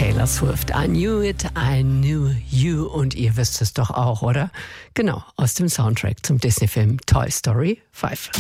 Taylor Swift. I knew it, I knew you. Und ihr wisst es doch auch, oder? Genau, aus dem Soundtrack zum Disney-Film Toy Story 5.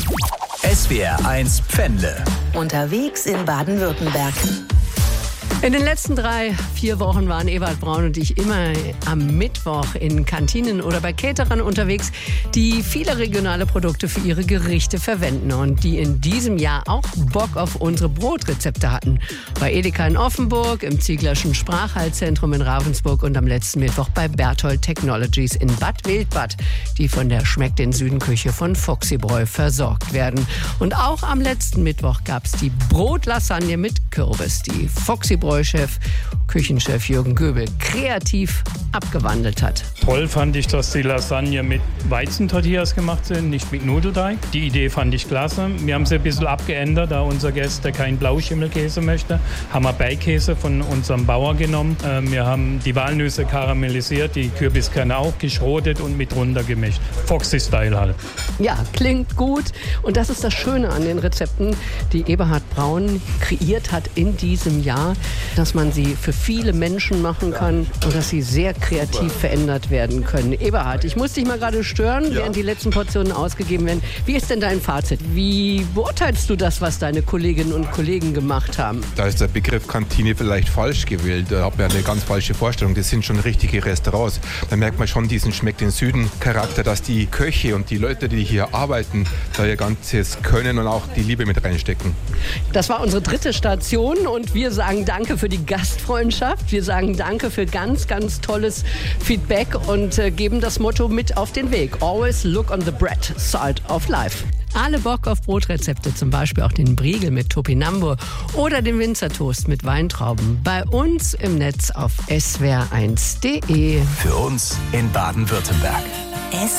SWR1 Pfändle. Unterwegs in Baden-Württemberg. In den letzten 3-4 Wochen waren Eberhard Braun und ich immer am Mittwoch in Kantinen oder bei Caterern unterwegs, die viele regionale Produkte für ihre Gerichte verwenden und die in diesem Jahr auch Bock auf unsere Brotrezepte hatten. Bei Edeka in Offenburg, im Zieglerschen Sprachheilzentrum in Ravensburg und am letzten Mittwoch bei Berthold Technologies in Bad Wildbad, die von der Schmeckt den Süden Küche von Foxybräu versorgt werden. Und auch am letzten Mittwoch gab es die Brotlasagne mit Kürbis, die Foxybräu Küchenchef Jürgen Göbel kreativ abgewandelt hat. Toll fand ich, dass die Lasagne mit Weizentortillas gemacht sind, nicht mit Nudelteig. Die Idee fand ich klasse. Wir haben sie ein bisschen abgeändert, da unser Gäste keinen Blauschimmelkäse möchte. Haben wir Beikäse von unserem Bauer genommen. Wir haben die Walnüsse karamellisiert, die Kürbiskerne auch geschrotet und mit runter gemischt. Foxy-Style halt. Ja, klingt gut. Und das ist das Schöne an den Rezepten, die Eberhard Braun kreiert hat in diesem Jahr, dass man sie für viele Menschen machen kann und dass sie sehr kreativ verändert werden können. Eberhard, ich muss dich mal gerade stören, während die letzten Portionen ausgegeben werden. Wie ist denn dein Fazit? Wie beurteilst du das, was deine Kolleginnen und Kollegen gemacht haben? Da ist der Begriff Kantine vielleicht falsch gewählt. Da hat man eine ganz falsche Vorstellung. Das sind schon richtige Restaurants. Da merkt man schon diesen Schmeckt den Süden Charakter, dass die Köche und die Leute, die hier arbeiten, da ihr ganzes Können und auch die Liebe mit reinstecken. Das war unsere 3. Station und wir sagen danke für die Gastfreundschaft. Wir sagen danke für ganz, ganz tolles Feedback und geben das Motto mit auf den Weg. Always look on the bread side of life. Alle Bock auf Brotrezepte, zum Beispiel auch den Briegel mit Topinambur oder den Winzertoast mit Weintrauben, bei uns im Netz auf swr1.de. Für uns in Baden-Württemberg.